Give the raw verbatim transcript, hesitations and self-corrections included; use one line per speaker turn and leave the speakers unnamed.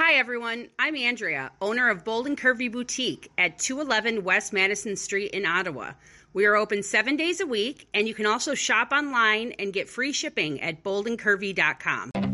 Hi, everyone. I'm Andrea, owner of Bold and Curvy Boutique at two eleven West Madison Street in Ottawa. We are open seven days a week, and you can also shop online and get free shipping at bold and curvy dot com.